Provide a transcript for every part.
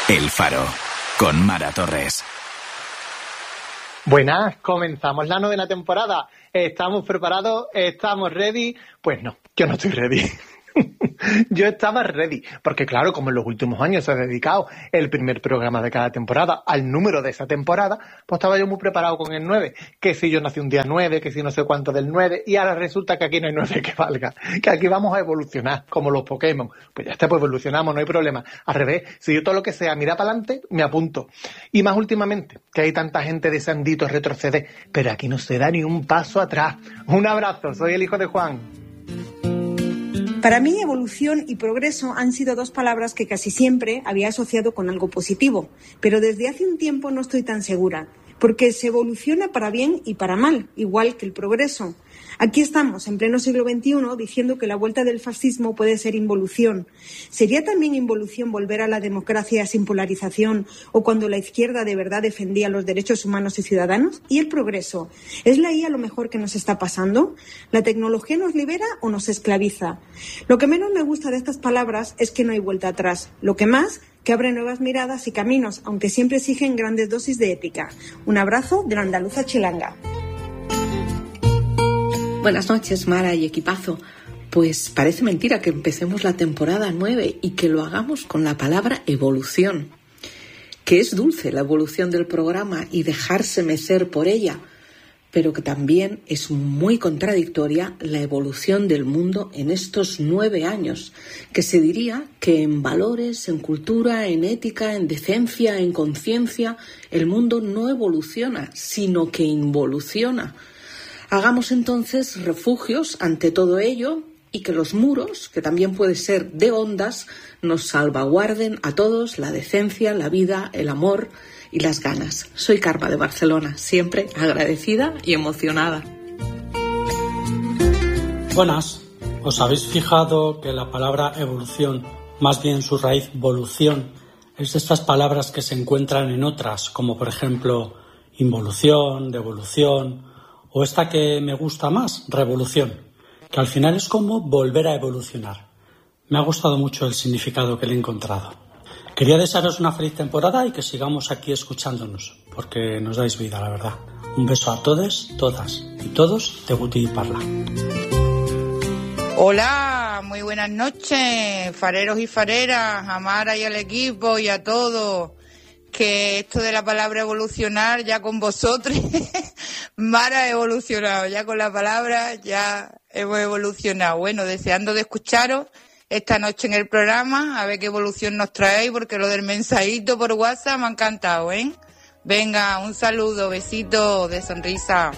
El Faro, con Mara Torres. Buenas, comenzamos la 9ª temporada. ¿Estamos preparados? ¿Estamos ready? Pues no, yo no estoy ready. Yo estaba ready, porque claro, como en los últimos años se ha dedicado el primer programa de cada temporada al número de esa temporada, pues estaba yo muy preparado con el 9, que si yo nací un día 9, que si no sé cuánto del 9, y ahora resulta que aquí no hay 9 que valga, que aquí vamos a evolucionar, como los Pokémon. Pues ya está, pues evolucionamos, no hay problema. Al revés, si yo todo lo que sea mira para adelante, me apunto. Y más últimamente, que hay tanta gente deseandito retroceder, pero aquí no se da ni un paso atrás. Un abrazo, soy el hijo de Juan. Para mí, evolución y progreso han sido dos palabras que casi siempre había asociado con algo positivo, pero desde hace un tiempo no estoy tan segura, porque se evoluciona para bien y para mal, igual que el progreso. Aquí estamos, en pleno siglo XXI, diciendo que la vuelta del fascismo puede ser involución. ¿Sería también involución volver a la democracia sin polarización o cuando la izquierda de verdad defendía los derechos humanos y ciudadanos? ¿Y el progreso? ¿Es la IA lo mejor que nos está pasando? ¿La tecnología nos libera o nos esclaviza? Lo que menos me gusta de estas palabras es que no hay vuelta atrás. Lo que más, que abre nuevas miradas y caminos, aunque siempre exigen grandes dosis de ética. Un abrazo de la andaluza chilanga. Buenas noches, Mara y equipazo. Pues parece mentira que empecemos la temporada 9 y que lo hagamos con la palabra evolución. Que es dulce la evolución del programa y dejarse mecer por ella, pero que también es muy contradictoria la evolución del mundo en estos 9 años, que se diría que en valores, en cultura, en ética, en decencia, en conciencia, el mundo no evoluciona, sino que involuciona. Hagamos entonces refugios ante todo ello y que los muros, que también puede ser de ondas, nos salvaguarden a todos la decencia, la vida, el amor y las ganas. Soy Carma de Barcelona, siempre agradecida y emocionada. Buenas. ¿Os habéis fijado que la palabra evolución, más bien su raíz volución, es de estas palabras que se encuentran en otras, como por ejemplo involución, devolución, o esta que me gusta más, revolución, que al final es como volver a evolucionar? Me ha gustado mucho el significado que le he encontrado. Quería desearos una feliz temporada y que sigamos aquí escuchándonos, porque nos dais vida, la verdad. Un beso a todos, todas y todos de Guti y Parla. Hola, muy buenas noches, fareros y fareras, a Mara y al equipo y a todos. Que esto de la palabra evolucionar, ya con vosotros, Mara ha evolucionado, ya con la palabra ya hemos evolucionado. Bueno, deseando de escucharos esta noche en el programa, a ver qué evolución nos traéis, porque lo del mensajito por WhatsApp me ha encantado, ¿eh? Venga, un saludo, besito de sonrisa.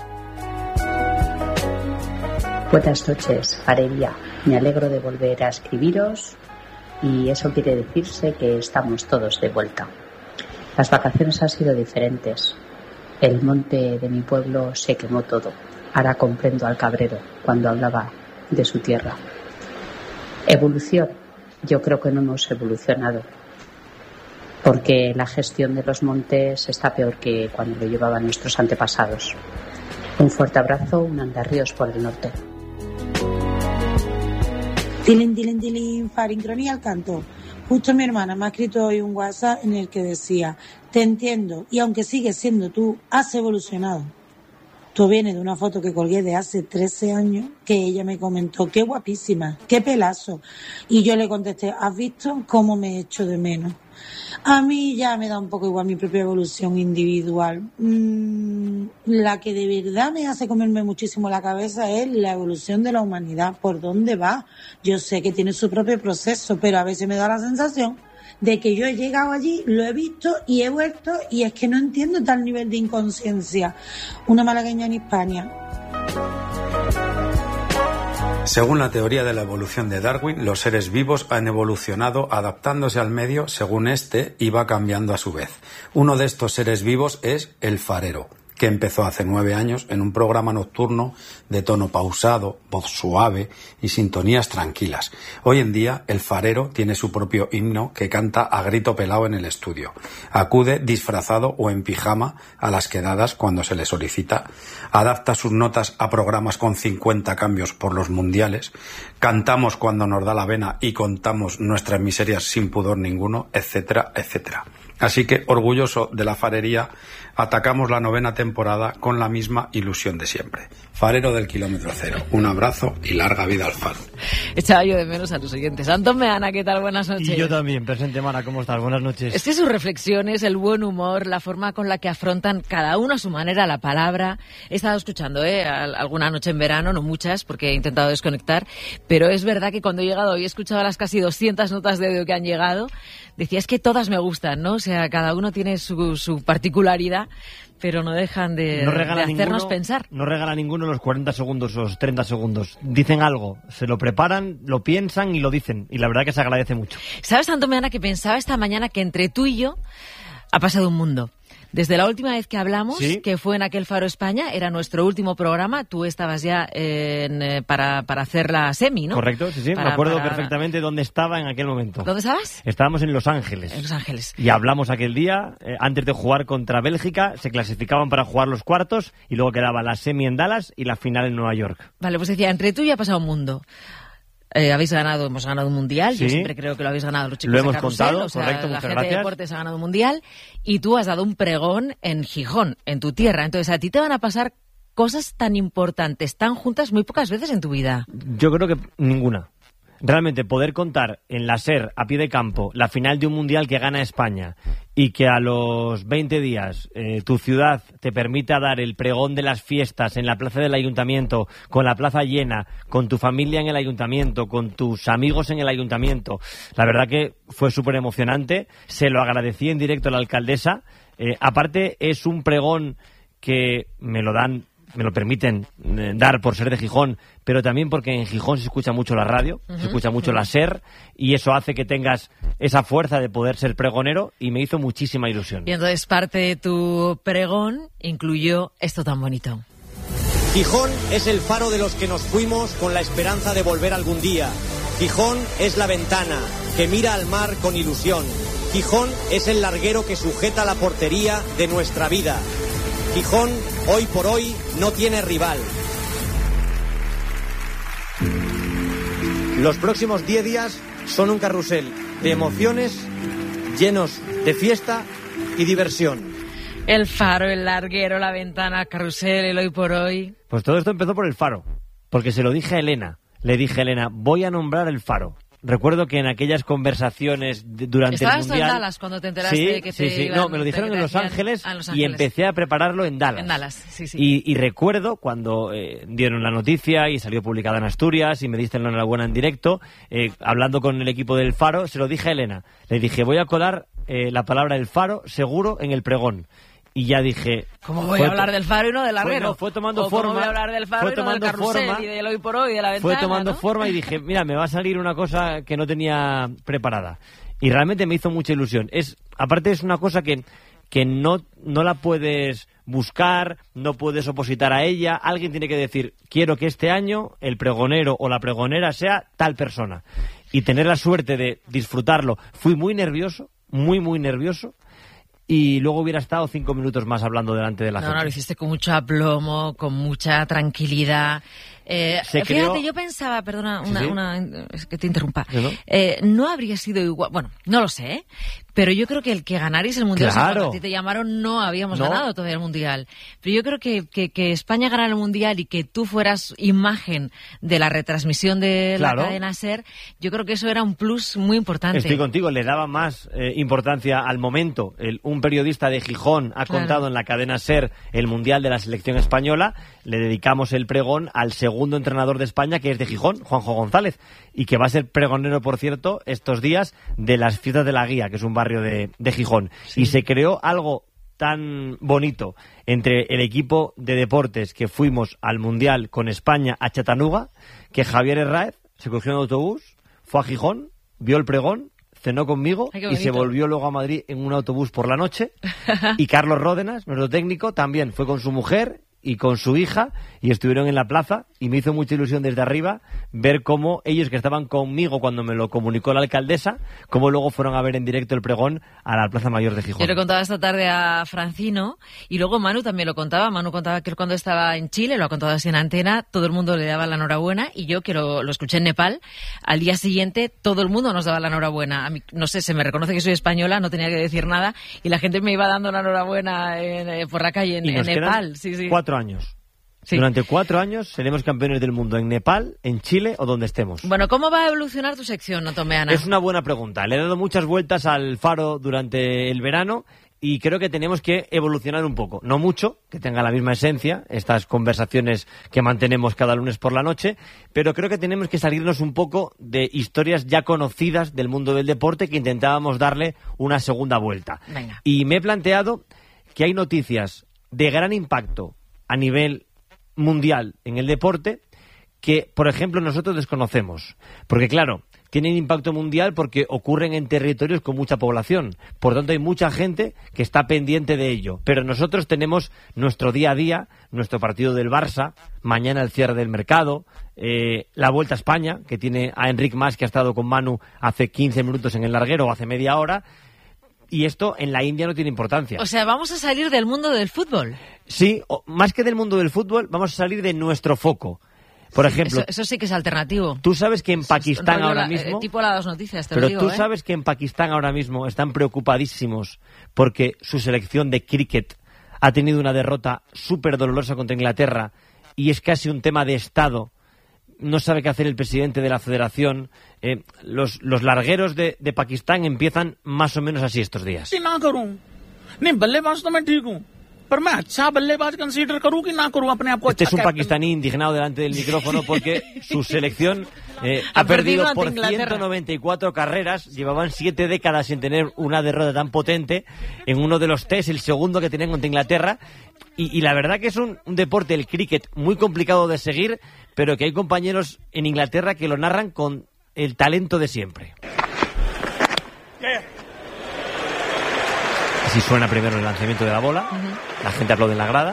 Buenas noches, farería. Me alegro de volver a escribiros y eso quiere decirse que estamos todos de vuelta. Las vacaciones han sido diferentes. El monte de mi pueblo se quemó todo. Ahora comprendo al cabrero cuando hablaba de su tierra. Evolución. Yo creo que no hemos evolucionado, porque la gestión de los montes está peor que cuando lo llevaban nuestros antepasados. Un fuerte abrazo, un andarríos por el norte. Tilín, farincronía al canto. Justo mi hermana me ha escrito hoy un WhatsApp en el que decía: te entiendo, y aunque sigues siendo tú, has evolucionado. Esto viene de una foto que colgué de hace 13 años, que ella me comentó: qué guapísima, qué pelazo. Y yo le contesté: ¿has visto cómo me echo de menos? A mí ya me da un poco igual mi propia evolución individual. La que de verdad me hace comerme muchísimo la cabeza es la evolución de la humanidad. ¿Por dónde va? Yo sé que tiene su propio proceso, pero a veces me da la sensación de que yo he llegado allí, lo he visto y he vuelto, y es que no entiendo tal nivel de inconsciencia. Una malagueña en Hispania. Según la teoría de la evolución de Darwin, los seres vivos han evolucionado adaptándose al medio según éste iba cambiando a su vez. Uno de estos seres vivos es el farero, que empezó hace 9 años en un programa nocturno de tono pausado, voz suave y sintonías tranquilas. Hoy en día, El Farero tiene su propio himno que canta a grito pelado en el estudio. Acude disfrazado o en pijama a las quedadas cuando se le solicita. Adapta sus notas a programas con 50 cambios por los mundiales. Cantamos cuando nos da la vena y contamos nuestras miserias sin pudor ninguno, etcétera, etcétera. Así que, orgulloso de la farería, atacamos la 9ª temporada con la misma ilusión de siempre. Farero del kilómetro cero, un abrazo y larga vida al faro. Echaba yo de menos a los oyentes. Antón Meana, ¿qué tal? Buenas noches. Y yo también, presente, Mara, ¿cómo estás? Buenas noches. Es que sus reflexiones, el buen humor, la forma con la que afrontan cada uno a su manera la palabra. He estado escuchando alguna noche en verano, no muchas, porque he intentado desconectar, pero es verdad que cuando he llegado y he escuchado las casi 200 notas de audio que han llegado, decía, es que todas me gustan, ¿no? O sea, cada uno tiene su particularidad, pero no dejan de hacernos pensar. No regala ninguno los 40 segundos o los 30 segundos. Dicen algo, se lo preparan, lo piensan y lo dicen. Y la verdad que se agradece mucho. ¿Sabes, Antón Meana, que pensaba esta mañana que entre tú y yo ha pasado un mundo? Desde la última vez que hablamos, ¿sí?, que fue en aquel Faro España, era nuestro último programa, tú estabas ya para hacer la semi, ¿no? Correcto, sí, me acuerdo perfectamente dónde estaba en aquel momento. ¿Dónde estabas? Estábamos en Los Ángeles. En Los Ángeles. Y hablamos aquel día, antes de jugar contra Bélgica, se clasificaban para jugar los cuartos y luego quedaba la semi en Dallas y la final en Nueva York. Vale, pues decía, entre tú y ha pasado un mundo. Hemos ganado un mundial, sí. Yo siempre creo que lo habéis ganado los chicos de Carrusel. Lo hemos contado, o sea, correcto, la muchas gente gracias. de deportes ha ganado un mundial y tú has dado un pregón en Gijón, en tu tierra. Entonces a ti te van a pasar cosas tan importantes, tan juntas muy pocas veces en tu vida. Yo creo que ninguna. Realmente poder contar en la SER, a pie de campo, la final de un mundial que gana España y que a los 20 días tu ciudad te permita dar el pregón de las fiestas en la plaza del ayuntamiento, con la plaza llena, con tu familia en el ayuntamiento, con tus amigos en el ayuntamiento, la verdad que fue súper emocionante. Se lo agradecí en directo a la alcaldesa. Aparte es un pregón que me lo permiten dar por ser de Gijón, pero también porque en Gijón se escucha mucho la radio, se escucha mucho la SER, y eso hace que tengas esa fuerza de poder ser pregonero, y me hizo muchísima ilusión. Y entonces parte de tu pregón incluyó esto tan bonito. Gijón es el faro de los que nos fuimos con la esperanza de volver algún día. Gijón es la ventana que mira al mar con ilusión. Gijón es el larguero que sujeta la portería de nuestra vida. Gijón, hoy por hoy, no tiene rival. Los próximos 10 días son un carrusel de emociones llenos de fiesta y diversión. El faro, el larguero, la ventana, carrusel, el hoy por hoy. Pues todo esto empezó por el faro, porque se lo dije a Elena. Le dije a Elena, voy a nombrar el faro. Recuerdo que en aquellas conversaciones durante el mundial... ¿Estabas en Dallas cuando te enteraste de que te iban, No, me lo dijeron en Los Ángeles y empecé a prepararlo en Dallas. En Dallas, sí. Y recuerdo cuando dieron la noticia y salió publicada en Asturias y me diste la enhorabuena en directo, hablando con el equipo del Faro, se lo dije a Elena. Le dije, voy a colar la palabra el Faro seguro en el pregón. Y ya dije... ¿Cómo voy a hablar del faro y no del larguero? Fue tomando forma. ¿Cómo voy a hablar del faro y no del carrusel y del hoy por hoy, de la ventana? Fue tomando forma y dije, mira, me va a salir una cosa que no tenía preparada. Y realmente me hizo mucha ilusión. Aparte es una cosa que no la puedes buscar, no puedes opositar a ella. Alguien tiene que decir, quiero que este año el pregonero o la pregonera sea tal persona. Y tener la suerte de disfrutarlo. Fui muy nervioso, muy nervioso. Y luego hubiera estado 5 minutos más hablando delante de la gente. No, lo hiciste con mucho aplomo, con mucha tranquilidad. Fíjate, yo pensaba, perdona, es que te interrumpa, no habría sido igual, bueno, no lo sé, ¿eh? Pero yo creo que el que ganarais el Mundial, claro. Cuando a ti te llamaron, no habíamos ganado todavía el Mundial. Pero yo creo que España ganara el Mundial y que tú fueras imagen de la retransmisión de la cadena SER, yo creo que eso era un plus muy importante. Estoy contigo, le daba más importancia al momento. Un periodista de Gijón ha contado en la cadena SER el Mundial de la selección española. Le dedicamos el pregón al segundo entrenador de España, que es de Gijón, Juanjo González, y que va a ser pregonero, por cierto, estos días de las fiestas de la Guía, que es un barrio de Gijón. Sí. Y se creó algo tan bonito entre el equipo de deportes que fuimos al Mundial con España a Chattanooga, que Javier Herráez se cogió un autobús, fue a Gijón, vio el pregón, cenó conmigo y se volvió luego a Madrid en un autobús por la noche. Y Carlos Ródenas, nuestro técnico, también fue con su mujer y con su hija y estuvieron en la plaza, y me hizo mucha ilusión desde arriba ver cómo ellos, que estaban conmigo cuando me lo comunicó la alcaldesa, cómo luego fueron a ver en directo el pregón a la Plaza Mayor de Gijón. Yo le contaba esta tarde a Francino, y luego Manu también lo contaba. Manu contaba que cuando estaba en Chile, lo ha contado así en antena, todo el mundo le daba la enhorabuena, y yo, que lo escuché en Nepal, al día siguiente todo el mundo nos daba la enhorabuena. A mí, no sé, se me reconoce que soy española, no tenía que decir nada, y la gente me iba dando la enhorabuena por la calle en Nepal. Sí. 4 años. Sí. Durante 4 años seremos campeones del mundo en Nepal, en Chile o donde estemos. Bueno, ¿cómo va a evolucionar tu sección, Otomeana? Es una buena pregunta. Le he dado muchas vueltas al Faro durante el verano y creo que tenemos que evolucionar un poco. No mucho, que tenga la misma esencia, estas conversaciones que mantenemos cada lunes por la noche, pero creo que tenemos que salirnos un poco de historias ya conocidas del mundo del deporte que intentábamos darle una segunda vuelta. Venga. Y me he planteado que hay noticias de gran impacto a nivel mundial en el deporte que, por ejemplo, nosotros desconocemos. Porque, claro, tienen impacto mundial porque ocurren en territorios con mucha población. Por tanto, hay mucha gente que está pendiente de ello. Pero nosotros tenemos nuestro día a día, nuestro partido del Barça, mañana el cierre del mercado, la Vuelta a España, que tiene a Enric Mas, que ha estado con Manu hace 15 minutos en el larguero o hace media hora. Y esto en la India no tiene importancia. O sea, ¿vamos a salir del mundo del fútbol? Sí, más que del mundo del fútbol, vamos a salir de nuestro foco. Por ejemplo... Eso sí que es alternativo. Tú sabes que en Pakistán ahora mismo... Tipo las noticias, te pero lo digo, tú sabes que en Pakistán ahora mismo están preocupadísimos porque su selección de cricket ha tenido una derrota súper dolorosa contra Inglaterra y es casi un tema de Estado. No sabe qué hacer el presidente de la federación. Los largueros de Pakistán empiezan más o menos así estos días. Este es un pakistaní indignado delante del micrófono porque su selección ha perdido por 194 carreras. Llevaban 7 décadas sin tener una derrota tan potente en uno de los test, el segundo que tenían contra Inglaterra. Y la verdad que es un deporte, el cricket, muy complicado de seguir, pero que hay compañeros en Inglaterra que lo narran con el talento de siempre. Así suena primero el lanzamiento de la bola. La gente aplaude en la grada.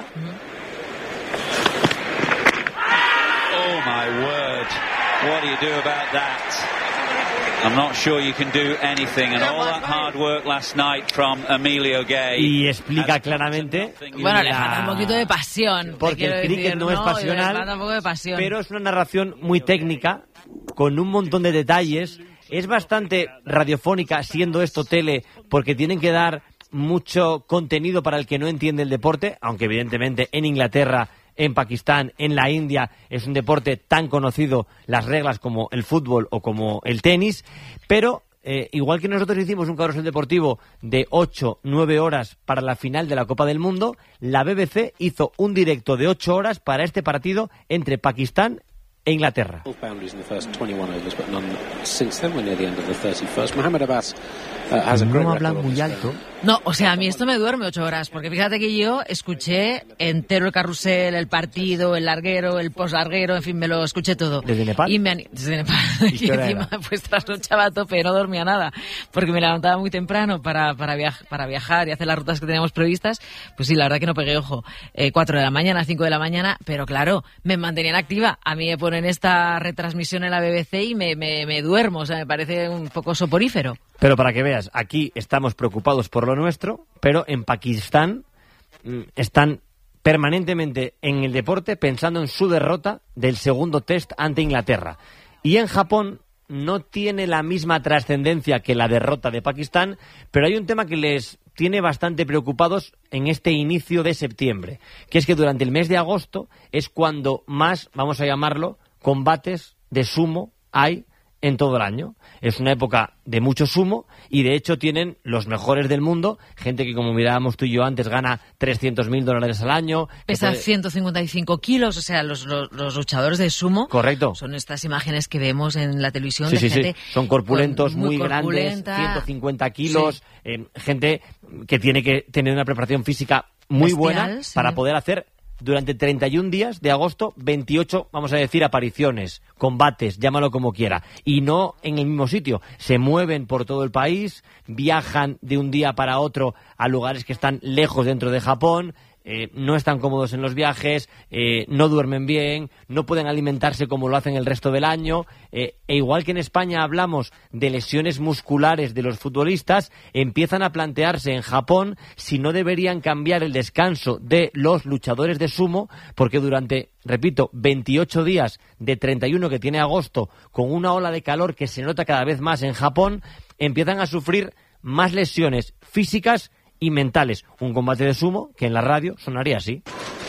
Oh my word. What do you do about that? I'm not sure you can do anything, and all that hard work last night from Emilio Gay. Y explica claramente. Bueno, le falta un poquito de pasión. Porque el cricket no es pasional, le falta un poco de pasión. Pero es una narración muy técnica, con un montón de detalles. Es bastante radiofónica, siendo esto tele, porque tienen que dar mucho contenido para el que no entiende el deporte, aunque evidentemente en Inglaterra, en Pakistán, en la India es un deporte tan conocido, las reglas como el fútbol o como el tenis, pero igual que nosotros hicimos un carrusel deportivo de 8-9 horas para la final de la Copa del Mundo, la BBC hizo un directo de 8 horas para este partido entre Pakistán e Inglaterra. No hablan muy alto. No, o sea, a mí esto me duerme 8 horas, porque fíjate que yo escuché entero el carrusel, el partido, el larguero, el poslarguero, en fin, me lo escuché todo. ¿Desde Nepal? Desde Nepal. Y encima, pues trasnochaba a tope, no dormía nada, porque me levantaba muy temprano para viajar y hacer las rutas que teníamos previstas. Pues sí, la verdad que no pegué ojo. 4 de la mañana, 5 de la mañana, pero claro, me mantenían activa. A mí me ponen esta retransmisión en la BBC y me duermo, o sea, me parece un poco soporífero. Pero para que veas, aquí estamos preocupados por lo nuestro, pero en Pakistán están permanentemente en el deporte pensando en su derrota del segundo test ante Inglaterra. Y en Japón no tiene la misma trascendencia que la derrota de Pakistán, pero hay un tema que les tiene bastante preocupados en este inicio de septiembre, que es que durante el mes de agosto es cuando más, vamos a llamarlo, combates de sumo hay en todo el año. Es una época de mucho sumo y de hecho tienen los mejores del mundo, gente que, como mirábamos tú y yo antes, gana $300.000 al año. Pesa 155 kilos, o sea, los luchadores de sumo. Correcto. Son estas imágenes que vemos en la televisión, sí, de gente... Sí. Son corpulentos, muy grandes, 150 kilos, sí. Gente que tiene que tener una preparación física muy buena para poder hacer durante 31 días de agosto, 28, vamos a decir, apariciones, combates, llámalo como quiera, y no en el mismo sitio. Se mueven por todo el país, viajan de un día para otro a lugares que están lejos dentro de Japón, no están cómodos en los viajes, no duermen bien, no pueden alimentarse como lo hacen el resto del año, e igual que en España hablamos de lesiones musculares de los futbolistas, empiezan a plantearse en Japón si no deberían cambiar el descanso de los luchadores de sumo, porque durante, repito, 28 días de 31 que tiene agosto, con una ola de calor que se nota cada vez más en Japón, empiezan a sufrir más lesiones físicas y mentales. Un combate de sumo que en la radio sonaría así.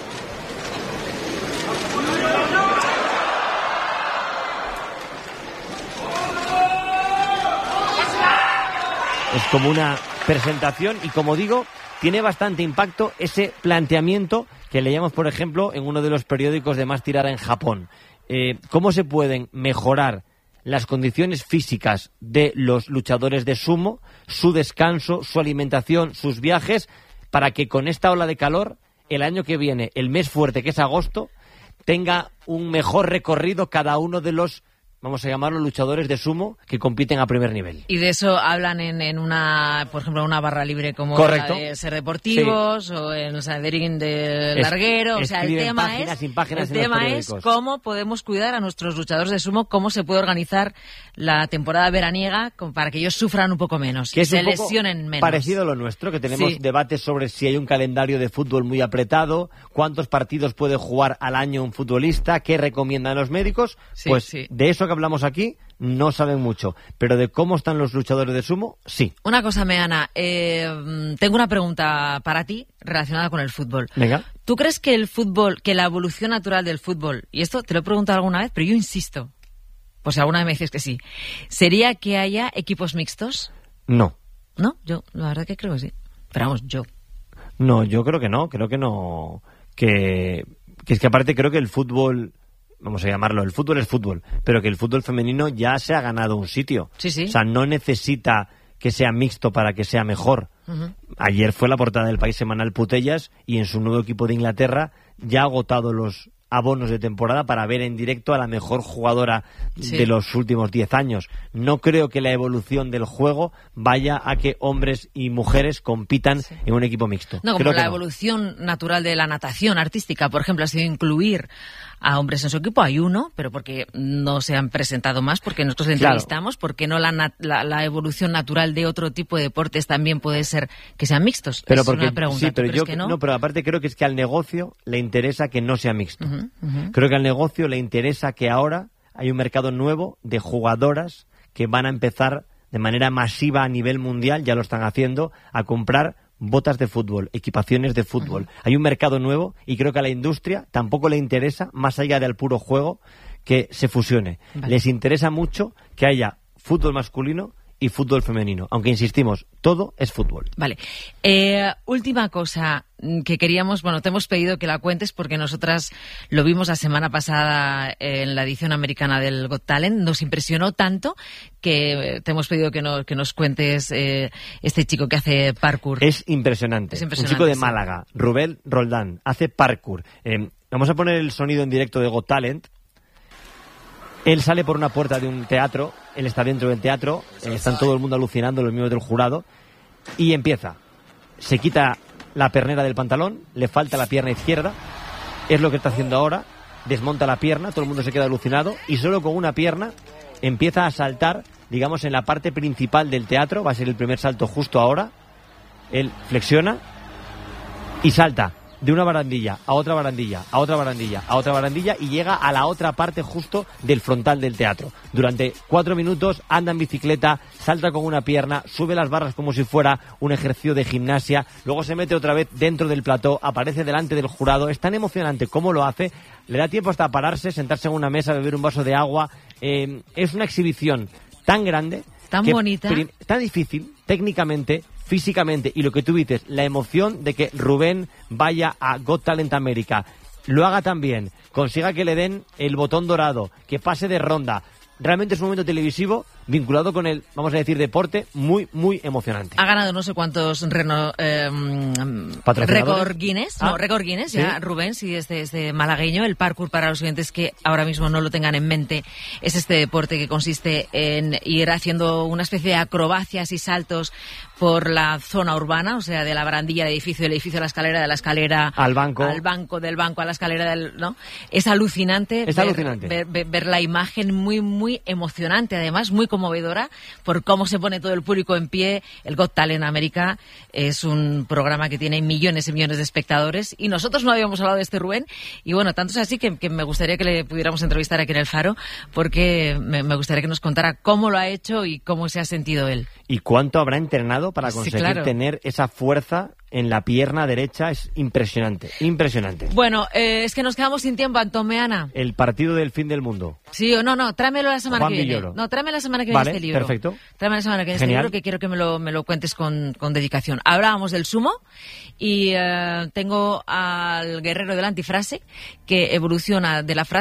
Es como una presentación y, como digo, tiene bastante impacto ese planteamiento que leíamos, por ejemplo, en uno de los periódicos de más tirada en Japón. ¿Cómo se pueden mejorar las condiciones físicas de los luchadores de sumo, su descanso, su alimentación, sus viajes, para que con esta ola de calor, el año que viene, el mes fuerte que es agosto, tenga un mejor recorrido cada uno de los, vamos a llamarlos, luchadores de sumo que compiten a primer nivel? Y de eso hablan en una, por ejemplo, una barra libre como Correcto. la de Ser Deportivos, sí, o en el Sanderín del Larguero. O sea, el tema es cómo podemos cuidar a nuestros luchadores de sumo, cómo se puede organizar la temporada veraniega para que ellos sufran un poco menos, que se lesionen menos. Parecido a lo nuestro, que tenemos debates sobre si hay un calendario de fútbol muy apretado, cuántos partidos puede jugar al año un futbolista, qué recomiendan los médicos. De eso que hablamos aquí no saben mucho, pero de cómo están los luchadores de sumo, sí. Una cosa, Meana, tengo una pregunta para ti relacionada con el fútbol. Venga. ¿Tú crees que el fútbol, que la evolución natural del fútbol, y esto te lo he preguntado alguna vez, pero yo insisto, pues si alguna vez me dices que sí, sería que haya equipos mixtos? No. ¿No? Yo, la verdad que creo que sí. Pero vamos, yo. No, yo creo que no, que es que aparte creo que el fútbol, vamos a llamarlo, el fútbol es fútbol, pero que el fútbol femenino ya se ha ganado un sitio. Sí, sí. O sea, no necesita que sea mixto para que sea mejor. Uh-huh. Ayer fue la portada del País Semanal Putellas y en su nuevo equipo de Inglaterra ya ha agotado los abonos de temporada para ver en directo a la mejor jugadora de los últimos 10 años. No creo que la evolución del juego vaya a que hombres y mujeres compitan en un equipo mixto. No, como la evolución natural de la natación artística, por ejemplo, ha sido incluir a hombres en su equipo. Hay uno, pero porque no se han presentado más, porque nosotros le entrevistamos, porque no la evolución natural de otro tipo de deportes también puede ser que sean mixtos. Pero es una pregunta. Sí, pero yo que no? No, pero aparte creo que es que al negocio le interesa que no sea mixto. Creo que al negocio le interesa que ahora hay un mercado nuevo de jugadoras que van a empezar de manera masiva a nivel mundial, ya lo están haciendo, a comprar botas de fútbol, equipaciones de fútbol. Hay un mercado nuevo y creo que a la industria tampoco le interesa, más allá del puro juego, que se fusione. Vale. Les interesa mucho que haya fútbol masculino y fútbol femenino, aunque insistimos, todo es fútbol. Vale. Última cosa que queríamos, bueno, te hemos pedido que la cuentes porque nosotras lo vimos la semana pasada en la edición americana del Got Talent, nos impresionó tanto que te hemos pedido que nos cuentes este chico que hace parkour. Es impresionante. Un chico de Málaga, Rubén Roldán, hace parkour. Vamos a poner el sonido en directo de Got Talent. Él sale por una puerta de un teatro, él está dentro del teatro, están todo el mundo alucinando, los miembros del jurado, y empieza. Se quita la pernera del pantalón, le falta la pierna izquierda, es lo que está haciendo ahora, desmonta la pierna, todo el mundo se queda alucinado, y solo con una pierna empieza a saltar, digamos, en la parte principal del teatro, va a ser el primer salto justo ahora, él flexiona y salta de una barandilla a otra barandilla, a otra barandilla, a otra barandilla y llega a la otra parte justo del frontal del teatro. Durante 4 minutos anda en bicicleta, salta con una pierna, sube las barras como si fuera un ejercicio de gimnasia, luego se mete otra vez dentro del plató, aparece delante del jurado. Es tan emocionante cómo lo hace, le da tiempo hasta pararse, sentarse en una mesa, beber un vaso de agua. Es una exhibición tan grande, tan bonita, tan difícil técnicamente, físicamente, y lo que tú dices, la emoción de que Rubén vaya a Got Talent América, lo haga tan bien, consiga que le den el botón dorado, que pase de ronda. Realmente es un momento televisivo vinculado con el, vamos a decir, deporte, muy, muy emocionante. Ha ganado no sé cuántos récord Guinness, récord Guinness, ¿sí? Ya Rubén, sí, este malagueño. El parkour, para los oyentes que ahora mismo no lo tengan en mente, es este deporte que consiste en ir haciendo una especie de acrobacias y saltos por la zona urbana, o sea, de la barandilla del edificio a la escalera, de la escalera al banco, del banco a la escalera ¿no? Es alucinante, ver la imagen, muy, muy emocionante, además, muy conmovedora, por cómo se pone todo el público en pie. El Got Talent América es un programa que tiene millones y millones de espectadores, y nosotros no habíamos hablado de este Rubén, y bueno, tanto es así que me gustaría que le pudiéramos entrevistar aquí en El Faro, porque me gustaría que nos contara cómo lo ha hecho y cómo se ha sentido él. ¿Y cuánto habrá entrenado para conseguir tener esa fuerza en la pierna derecha? Es impresionante, impresionante. Bueno, es que nos quedamos sin tiempo, Antomeana. El partido del fin del mundo. Sí o no, tráemelo la semana Juan que viene. Villoro. No, tráeme la semana que viene este libro. Perfecto. Tráeme la semana que viene este libro, que quiero que me lo cuentes con dedicación. Hablábamos del sumo y tengo al guerrero de la antifrase, que evoluciona de la frase